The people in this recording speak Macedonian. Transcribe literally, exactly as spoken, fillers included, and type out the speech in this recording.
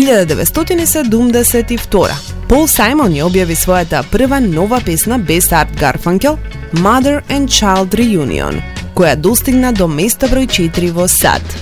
илјада деветстотини седумдесет и втора. Пол Сајмон ја објави својата прва нова песна без Арт Гарфанкел, Mother and Child Reunion, која достигна до место број четири во САД.